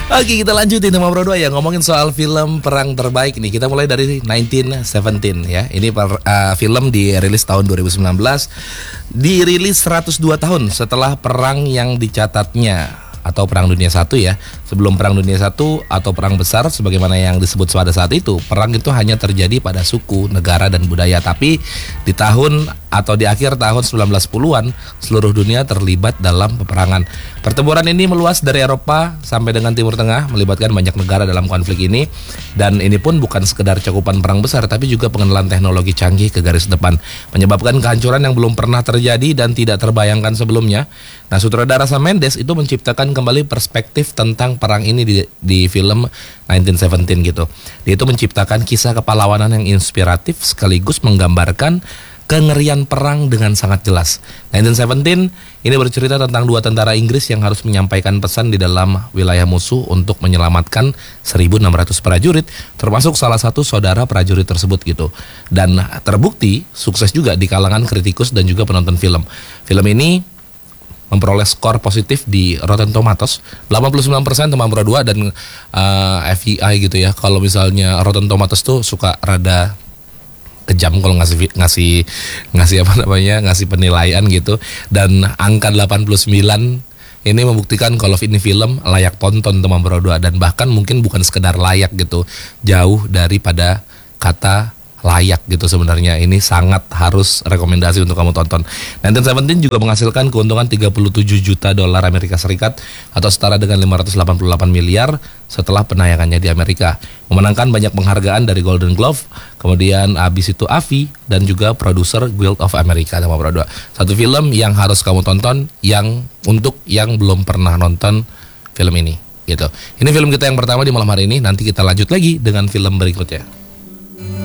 Oke, kita lanjutin sama Bro 2 ya, ngomongin soal film perang terbaik nih. Kita mulai dari 1917 ya. Ini film dirilis tahun 2019. Dirilis 102 tahun setelah perang yang dicatatnya, atau Perang Dunia I ya. Sebelum Perang Dunia I atau Perang Besar sebagaimana yang disebut pada saat itu, perang itu hanya terjadi pada suku, negara, dan budaya. Tapi di tahun atau di akhir tahun 1910-an, seluruh dunia terlibat dalam peperangan. Pertempuran ini meluas dari Eropa sampai dengan Timur Tengah, melibatkan banyak negara dalam konflik ini. Dan ini pun bukan sekedar cakupan perang besar, tapi juga pengenalan teknologi canggih ke garis depan, menyebabkan kehancuran yang belum pernah terjadi dan tidak terbayangkan sebelumnya. Nah, sutradara Sam Mendes itu menciptakan kembali perspektif tentang perang ini di film 1917 gitu. Dia itu menciptakan kisah kepahlawanan yang inspiratif sekaligus menggambarkan kengerian perang dengan sangat jelas. 1917 ini bercerita tentang dua tentara Inggris yang harus menyampaikan pesan di dalam wilayah musuh untuk menyelamatkan 1.600 prajurit, termasuk salah satu saudara prajurit tersebut gitu. Dan terbukti sukses juga di kalangan kritikus dan juga penonton film. Film ini memperoleh skor positif di Rotten Tomatoes 89% teman Bro 2 dan FYI gitu ya. Kalau misalnya Rotten Tomatoes tuh suka rada kejam kalau ngasih penilaian gitu, dan angka 89 ini membuktikan kalau ini film layak tonton teman Bro 2, dan bahkan mungkin bukan sekedar layak gitu, jauh daripada kata layak gitu sebenarnya. Ini sangat harus rekomendasi untuk kamu tonton. 1917 juga menghasilkan keuntungan 37 juta dolar Amerika Serikat atau setara dengan 588 miliar setelah penayangannya di Amerika. Memenangkan banyak penghargaan dari Golden Globe, kemudian abis itu AVI dan juga produser Guild of America sama Bro 2. Satu film yang harus kamu tonton untuk yang belum pernah nonton film ini gitu. Ini film kita yang pertama di malam hari ini. Nanti kita lanjut lagi dengan film berikutnya.